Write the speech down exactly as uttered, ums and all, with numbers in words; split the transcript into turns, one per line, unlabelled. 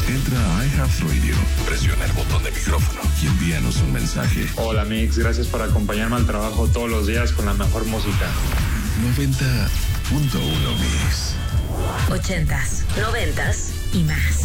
Entra a iHeartRadio, presiona el botón de micrófono y envíanos un mensaje.
Hola Mix, gracias por acompañarme al trabajo todos los días con la mejor música.
noventa punto uno Mix.
Ochentas, noventas y más.